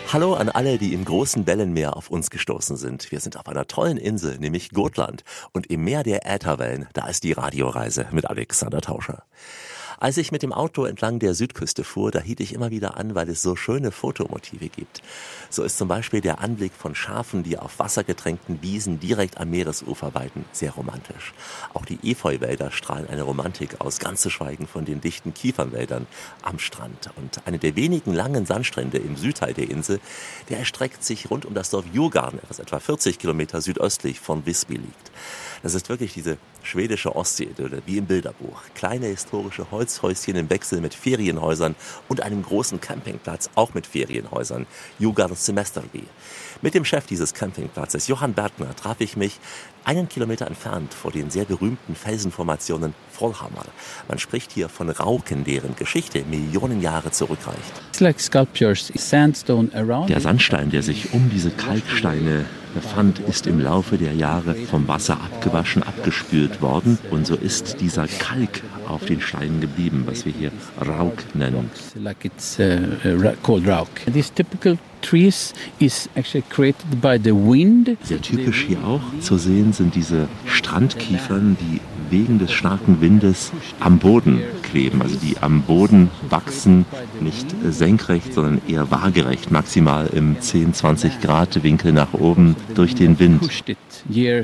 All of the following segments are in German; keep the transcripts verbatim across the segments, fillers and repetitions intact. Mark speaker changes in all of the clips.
Speaker 1: Hallo an alle, die im großen Wellenmeer auf uns gestoßen sind. Wir sind auf einer tollen Insel, nämlich Gotland. Und im Meer der Ätherwellen, da ist die Radioreise mit Alexander Tauscher. Als ich mit dem Auto entlang der Südküste fuhr, da hielt ich immer wieder an, weil es so schöne Fotomotive gibt. So ist zum Beispiel der Anblick von Schafen, die auf wassergetränkten Wiesen direkt am Meeresufer weiden, sehr romantisch. Auch die Efeuwälder strahlen eine Romantik aus, ganz zu schweigen von den dichten Kiefernwäldern am Strand. Und eine der wenigen langen Sandstrände im Südteil der Insel, der erstreckt sich rund um das Dorf Djurgården, das etwa vierzig Kilometer südöstlich von Visby liegt. Das ist wirklich diese schwedische Ostsee-Idylle, wie im Bilderbuch. Kleine historische Holzhäuschen im Wechsel mit Ferienhäusern und einem großen Campingplatz, auch mit Ferienhäusern, Djurgårdens Semesterby. Mit dem Chef dieses Campingplatzes, Johan Bertner, traf ich mich einen Kilometer entfernt vor den sehr berühmten Felsenformationen Folhamar. Man spricht hier von Rauken, deren Geschichte Millionen Jahre zurückreicht.
Speaker 2: Der Sandstein, der sich um diese Kalksteine befand, ist im Laufe der Jahre vom Wasser abgewaschen, abgespült worden. Und so ist dieser Kalk auf den Steinen geblieben, was wir hier Rauk nennen. Sehr typisch hier auch zu sehen sind diese Strandkiefern, die wegen des starken Windes am Boden kleben, also die am Boden wachsen, nicht senkrecht, sondern eher waagerecht, maximal im zehn, zwanzig Grad Winkel nach oben durch den Wind. Hier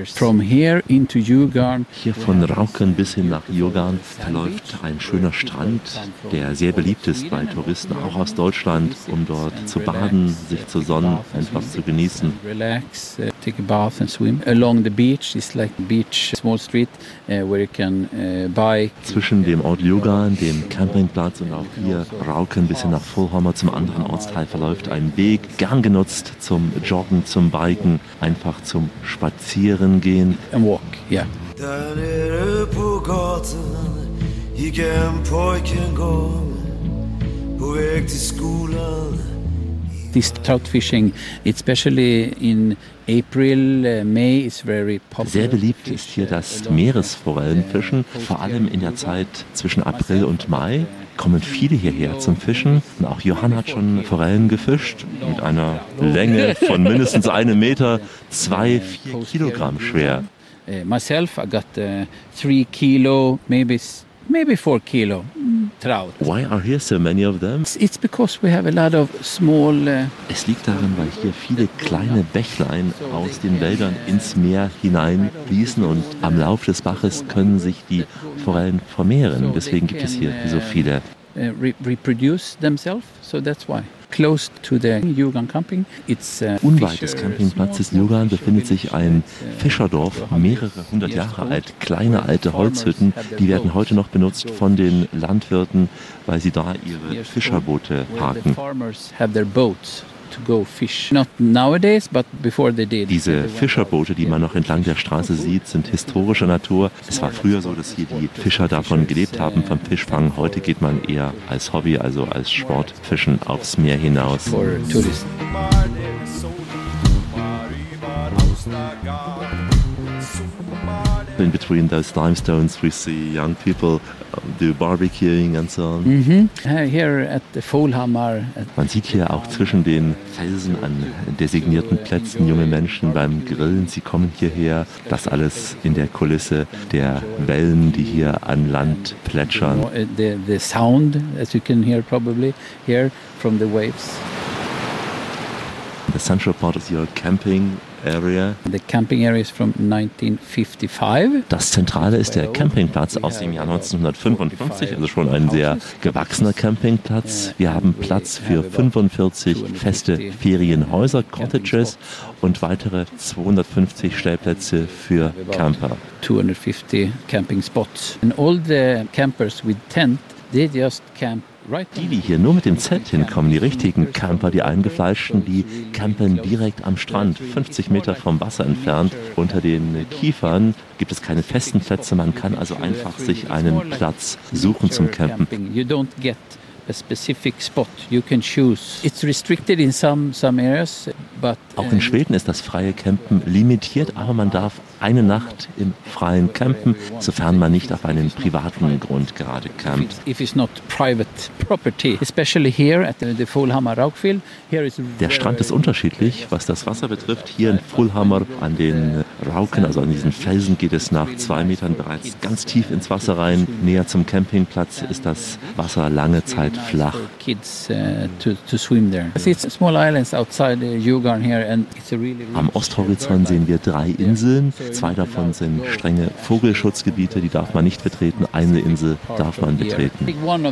Speaker 2: von Rauken bis hin nach Djurgården verläuft ein schöner Strand, der sehr beliebt ist bei Touristen, auch aus Deutschland, um dort zu baden, sich zu sonnen, einfach zu genießen. Zwischen dem Ort Djurgården, dem Campingplatz und auch hier Rauken bis hin nach Folhamar zum anderen Ortsteil verläuft ein Weg, gern genutzt zum Joggen, zum Biken, einfach zum Spazierengehen.
Speaker 3: And walk, yeah.
Speaker 4: Där nere på gatan gick en pojke gång på väg till skolan.
Speaker 3: This trout fishing, especially in April, uh, May, is very popular.
Speaker 2: Sehr beliebt ist hier das Meeresforellenfischen, vor allem in der Zeit zwischen April und Mai. Kommen viele hierher zum Fischen. Und auch Johann hat schon Forellen gefischt mit einer Länge von mindestens einem Meter, zwei, vier Kilogramm schwer.
Speaker 3: Uh, myself, I got uh, three kilo, maybe maybe four kilo trout.
Speaker 2: Why are here so many of them?
Speaker 3: It's, it's because we have a lot of small. Uh,
Speaker 2: es liegt daran, weil hier viele kleine Bächlein aus den Wäldern ins Meer hineinfließen und am Lauf des Baches können sich die Forellen vermehren. Deswegen gibt es hier so viele.
Speaker 3: Uh, re- reproduce themselves, so that's why. Close to the Djurgården camping. It's, uh,
Speaker 2: Unweit des Campingplatzes Djurgården befindet sich ein Fischerdorf, mehrere hundert Jahre alt, kleine alte Holzhütten. Die werden heute noch benutzt von den Landwirten, weil sie da ihre Fischerboote parken. Diese Fischerboote, die man noch entlang der Straße sieht, sind historischer Natur. Es war früher so, dass hier die Fischer davon gelebt haben, vom Fischfang. Heute geht man eher als Hobby, also als Sportfischen aufs Meer hinaus. In between those limestones we see young people do barbecuing and so on.
Speaker 3: Mm-hmm. Here at the Folhamar.
Speaker 2: Man sieht hier auch zwischen den Felsen an designierten Plätzen junge Menschen beim Grillen. Sie kommen hierher. Das alles in der Kulisse der Wellen, die hier an Land plätschern.
Speaker 3: The, the sound, as you can hear probably here from the waves.
Speaker 2: The central part is your camping area.
Speaker 3: The camping area is from nineteen fifty-five.
Speaker 2: Das Zentrale ist der Campingplatz aus dem Jahr neunzehnhundertfünfundfünfzig, also schon ein sehr gewachsener Campingplatz. Wir haben Platz für fünfundvierzig feste Ferienhäuser, Cottages und weitere zweihundertfünfzig Stellplätze für Camper.
Speaker 3: two hundred fifty camping spots. And all the campers with tent, they just camp.
Speaker 2: Die, die hier nur mit dem Zelt hinkommen, die richtigen Camper, die eingefleischten, die campen direkt am Strand, fünfzig Meter vom Wasser entfernt. Unter den Kiefern gibt es keine festen Plätze, man kann also einfach sich einen Platz suchen zum Campen.
Speaker 3: A specific spot you can choose. It's restricted in some some areas But, uh,
Speaker 2: Auch in Schweden ist das freie Campen limitiert, aber man darf eine Nacht im freien campen, sofern man nicht auf einen privaten Grund gerade campt.
Speaker 3: If it's not private property, especially here at the Fullhammar Raukfjell, here is
Speaker 2: Der Strand ist unterschiedlich, was das Wasser betrifft. Hier in Fullhammar an den Rauken, also an diesen Felsen, geht es nach zwei Metern bereits ganz tief ins Wasser rein. Näher zum Campingplatz ist das Wasser lange Zeit flach. Am Osthorizont sehen wir drei Inseln. Zwei davon sind strenge Vogelschutzgebiete, die darf man nicht betreten. Eine Insel darf man betreten.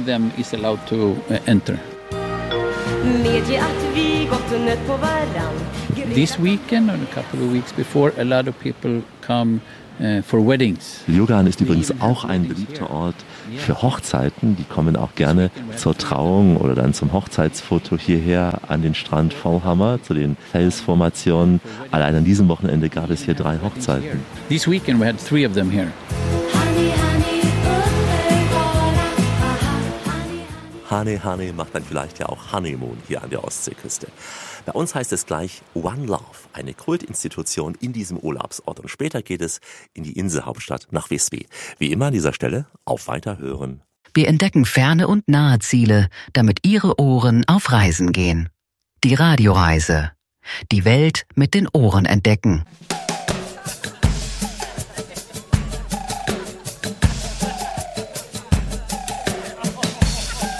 Speaker 3: This weekend and a couple of weeks before, a lot of people come uh, for weddings.
Speaker 2: Ljugan ist übrigens auch ein beliebter Ort für Hochzeiten. Die kommen auch gerne zur Trauung oder dann zum Hochzeitsfoto hierher an den Strand Fullhammar, zu den Felsformationen. Allein an diesem Wochenende gab es hier drei Hochzeiten.
Speaker 3: This weekend we had three of them here.
Speaker 1: Honey, Honey macht dann vielleicht ja auch Honeymoon hier an der Ostseeküste. Bei uns heißt es gleich One Love, eine Kultinstitution in diesem Urlaubsort. Und später geht es in die Inselhauptstadt nach Visby. Wie immer an dieser Stelle auf Weiterhören.
Speaker 5: Wir entdecken ferne und nahe Ziele, damit Ihre Ohren auf Reisen gehen. Die Radioreise. Die Welt mit den Ohren entdecken.